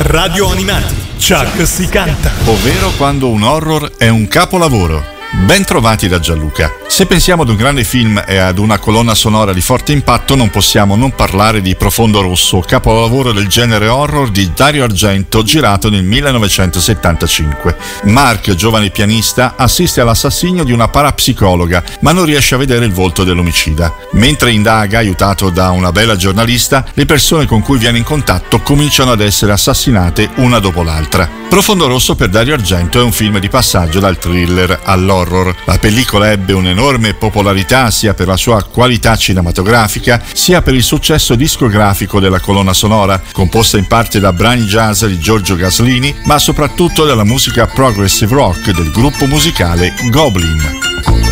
Radio Animati, Chuck si canta. Ovvero quando un horror è un capolavoro. Ben trovati da Gianluca. Se pensiamo ad un grande film e ad una colonna sonora di forte impatto, non possiamo non parlare di Profondo Rosso, capolavoro del genere horror di Dario Argento, girato nel 1975. Mark, giovane pianista, assiste all'assassinio di una parapsicologa, ma non riesce a vedere il volto dell'omicida. Mentre indaga, aiutato da una bella giornalista, le persone con cui viene in contatto cominciano ad essere assassinate una dopo l'altra. Profondo Rosso per Dario Argento è un film di passaggio dal thriller all'horror. La pellicola ebbe un'enorme popolarità sia per la sua qualità cinematografica sia per il successo discografico della colonna sonora, composta in parte da brani jazz di Giorgio Gaslini, ma soprattutto dalla musica progressive rock del gruppo musicale Goblin.